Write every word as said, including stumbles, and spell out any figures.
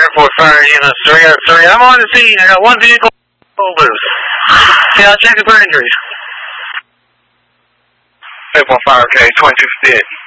Airport Fire Unit three oh three. I'm on the scene. I got one vehicle loose. Yeah, I'll check it for injuries. Airport Fire, okay, twenty-two fifty-eight.